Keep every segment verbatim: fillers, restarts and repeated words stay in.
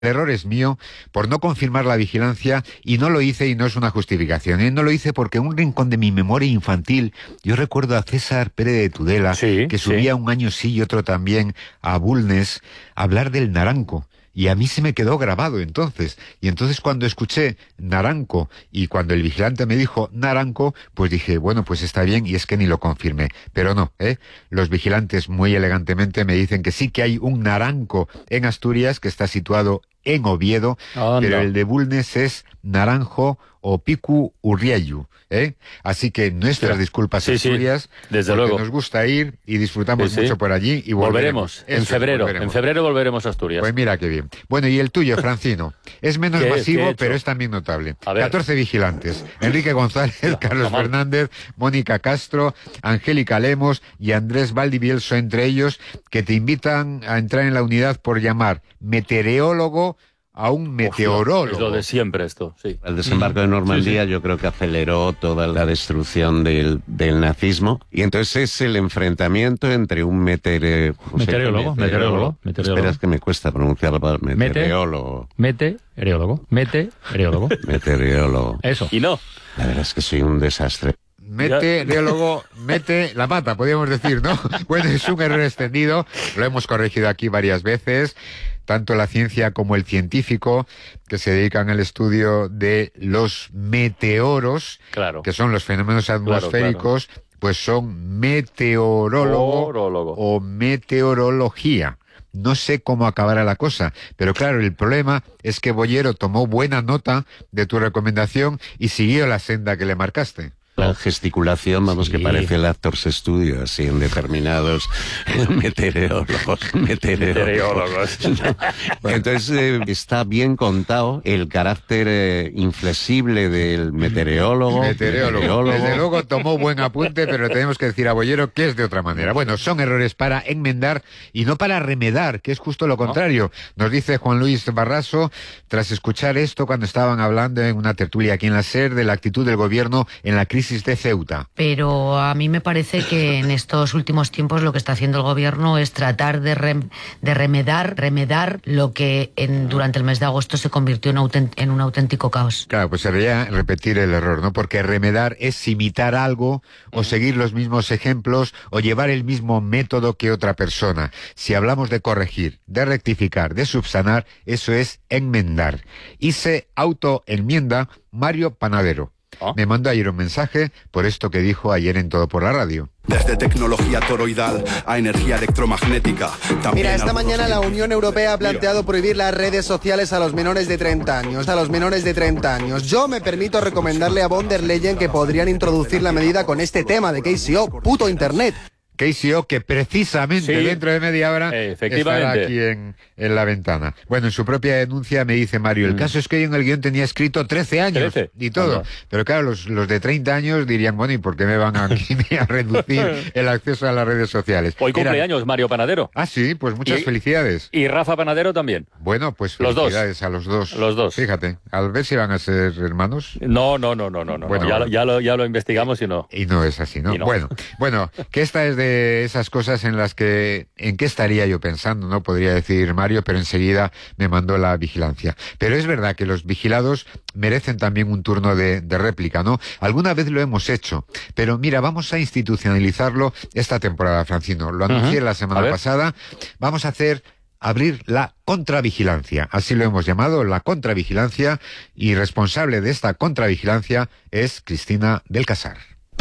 El error es mío por no confirmar la vigilancia y no lo hice y no es una justificación. ¿eh? No lo hice porque en un rincón de mi memoria infantil yo recuerdo a César Pérez de Tudela, sí, que subía sí. un año sí y otro también a Bulnes a hablar del naranco. Y a mí se me quedó grabado entonces. Y entonces cuando escuché naranco y cuando el vigilante me dijo naranco, pues dije, bueno, pues está bien y es que ni lo confirmé. Pero no, ¿eh? Los vigilantes muy elegantemente me dicen que sí que hay un naranco en Asturias que está situado en Oviedo, Anda. pero el de Bulnes es naranjo o picu urriayu, ¿eh? Así que nuestras Sí. disculpas Sí, Asturias, sí, desde porque luego. nos gusta ir y disfrutamos Sí, sí. mucho por allí y volveremos. Volveremos, en Eso es, febrero, volveremos. en febrero volveremos a Asturias. Pues mira qué bien. Bueno, y el tuyo, Francino, es menos ¿Qué- qué he masivo, hecho? pero es también notable. A ver. catorce vigilantes. Enrique González, Carlos está mal. Fernández, Mónica Castro, Angélica Lemos y Andrés Valdivielso, entre ellos, que te invitan a entrar en la unidad por llamar meteorólogo a un meteorólogo. Es lo de siempre esto, sí. El desembarco de Normandía Sí, sí. yo creo que aceleró toda la destrucción del, del nazismo y entonces es el enfrentamiento entre un meteore... ¿cómo se Meteorólogo, llama? meteorólogo, meteorólogo. Espera, es que me cuesta pronunciar la palabra Mete. meteorólogo. Mete, areólogo. Mete, areólogo. Meteorólogo. Eso. Y no. La verdad es que soy un desastre. Meteorólogo, mete la pata, podríamos decir, ¿no? Bueno, es un error extendido, lo hemos corregido aquí varias veces, tanto la ciencia como el científico, que se dedican al estudio de los meteoros, Claro. que son los fenómenos atmosféricos, pues son meteorólogo Orólogo. o meteorología. No sé cómo acabará la cosa, pero claro, el problema es que Bollero tomó buena nota de tu recomendación y siguió la senda que le marcaste. La gesticulación, vamos, Sí. que parece el Actors Studio, así en determinados meteorólogos. Meteorólogos. Entonces, eh, está bien contado el carácter eh, inflexible del meteorólogo. Meteorólogo. Desde luego tomó buen apunte, pero tenemos que decir a Bollero que es de otra manera. Bueno, son errores para enmendar y no para remedar, que es justo lo contrario. Nos dice Juan Luis Barraso, tras escuchar esto cuando estaban hablando en una tertulia aquí en la SER de la actitud del gobierno en la crisis de Ceuta. Pero a mí me parece que en estos últimos tiempos lo que está haciendo el gobierno es tratar de, rem, de remedar, remedar lo que en, durante el mes de agosto se convirtió en, autent, en un auténtico caos. Claro, pues sería repetir el error, ¿no? Porque remedar es imitar algo o seguir los mismos ejemplos o llevar el mismo método que otra persona. Si hablamos de corregir, de rectificar, de subsanar, eso es enmendar. Y se autoenmienda Mario Panadero. ¿Ah? Me mandó ayer un mensaje por esto que dijo ayer en Todo por la Radio. Desde tecnología toroidal a energía electromagnética. También Mira, esta algunos mañana la métodos. Unión Europea ha Mira. planteado prohibir las redes sociales a los menores de treinta años. A los menores de treinta años. Yo me permito recomendarle a von der Leyen que podrían introducir la medida con este tema de K C O, puto Internet. K C O, que precisamente Sí, dentro de media hora efectivamente. estará aquí en, en la ventana. Bueno, en su propia denuncia me dice Mario, el Mm. caso es que yo en el guión tenía escrito trece años trece. y todo. Anda. Pero claro, los, los de treinta años dirían, bueno, ¿y por qué me van a, aquí a reducir el acceso a las redes sociales? Hoy Eran- cumpleaños Mario Panadero. Ah, sí, pues muchas Y- felicidades. Y Rafa Panadero también. Bueno, pues Los dos. felicidades a los dos. Los dos. Fíjate, a ver si van a ser hermanos. No, no, no, no, no, no. Bueno, ya, bueno. lo- ya, lo, ya lo investigamos y no. Y no es así, ¿no? Y no. Bueno, bueno, que esta es de esas cosas en las que, ¿en qué estaría yo pensando? No podría decir Mario, pero enseguida me mandó la vigilancia. Pero es verdad que los vigilados merecen también un turno de, de réplica, ¿no? Alguna vez lo hemos hecho, pero mira, vamos a institucionalizarlo esta temporada, Francino. Lo anuncié Ujú. la A semana ver. pasada. Vamos a hacer... abrir la contravigilancia, así lo hemos llamado, la contravigilancia, y responsable de esta contravigilancia es Cristina del Casar.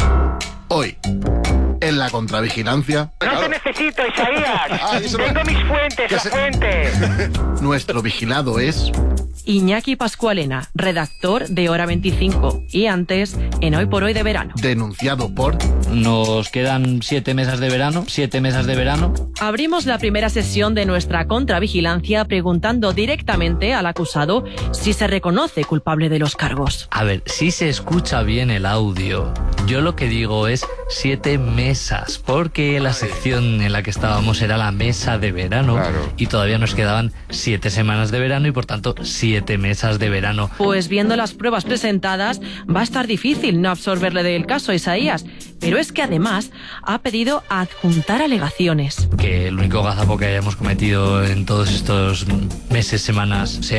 Hoy, en la contravigilancia, No te necesito, Isaías. Ah, eso no- Tengo mis fuentes, que la se- fuente. nuestro vigilado es... Iñaki Pascualena, redactor de Hora veinticinco y antes en Hoy por Hoy de Verano. denunciado por... Nos quedan siete mesas de verano, siete mesas de verano. Abrimos la primera sesión de nuestra contravigilancia preguntando directamente al acusado si se reconoce culpable de los cargos. A ver, si se escucha bien el audio, yo lo que digo es siete mesas, porque la sección en la que estábamos era la mesa de verano, claro. Y todavía nos quedaban siete semanas de verano y por tanto siete mesas de verano. Pues viendo las pruebas presentadas va a estar difícil no absorberle del caso a Isaías, pero es que además ha pedido adjuntar alegaciones. Que el único gazapo que hayamos cometido en todos estos meses, semanas, sea